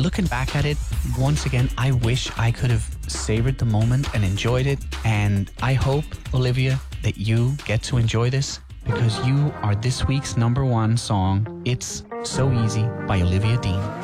looking back at it, once again, I wish I could have savored the moment and enjoyed it. And I hope, Olivia, that you get to enjoy this, because you are this week's #1 song. It's So Easy by Olivia Dean.